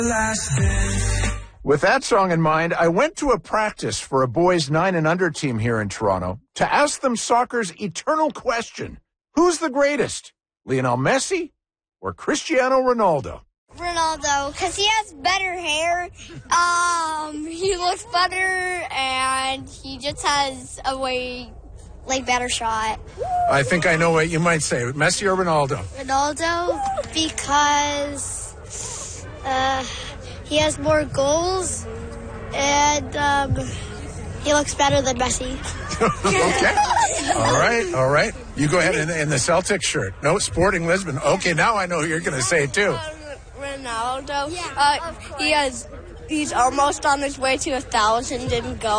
With that song in mind, I went to a practice for a boys 9 and under team here in Toronto to ask them soccer's eternal question. Who's the greatest? Lionel Messi or Cristiano Ronaldo? Ronaldo, because he has better hair. He looks better, and he just has a better shot. I think I know what you might say. Messi or Ronaldo? Ronaldo, because he has more goals, and he looks better than Messi. Okay. All right. You go ahead in the Celtic shirt. No, Sporting Lisbon. Okay, now I know who you're going to say too. Ronaldo. He's almost on his way to 1,000 in goals.